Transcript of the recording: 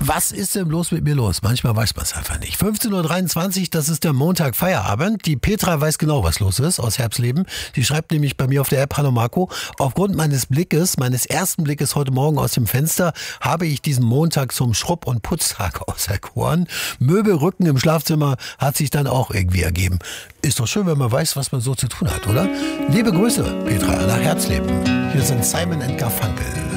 Was ist denn bloß mit mir los? Manchmal weiß man es einfach nicht. 15.23 Uhr, das ist der Montag Feierabend. Die Petra weiß genau, was los ist aus Herbsleben. Sie schreibt nämlich bei mir auf der App: Hallo Marco, aufgrund meines ersten Blickes heute Morgen aus dem Fenster, habe ich diesen Montag zum Schrubb- und Putztag auserkoren. Möbelrücken im Schlafzimmer hat sich dann auch irgendwie ergeben. Ist doch schön, wenn man weiß, was man so zu tun hat, oder? Liebe Grüße, Petra, nach Herbsleben. Hier sind Simon & Garfunkel.